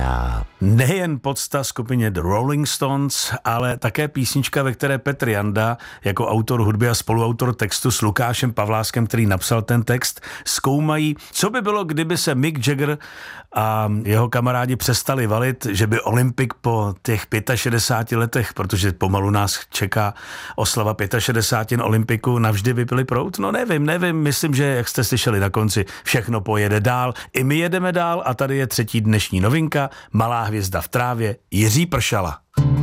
Pěkná. Nejen podsta skupině The Rolling Stones, ale také písnička, ve které Petr Janda jako autor hudby a spoluautor textu s Lukášem Pavláskem, který napsal ten text, zkoumají, co by bylo, kdyby se Mick Jagger a jeho kamarádi přestali valit, že by Olympik po těch 65 letech, protože pomalu nás čeká oslava 65 Olympiku, navždy vypili proud. No nevím, myslím, že jak jste slyšeli na konci, všechno pojede dál, i my jedeme dál a tady je třetí dnešní novinka, Malá hvězda v trávě, Jiří Pršala.